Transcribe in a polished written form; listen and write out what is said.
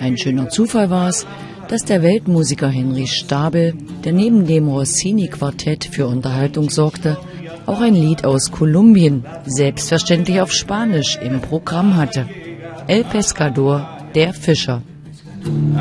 Ein schöner Zufall war es, dass der Weltmusiker Henry Stabel, der neben dem Rossini-Quartett für Unterhaltung sorgte, auch ein Lied aus Kolumbien, selbstverständlich auf Spanisch, im Programm hatte. El Pescador, der Fischer.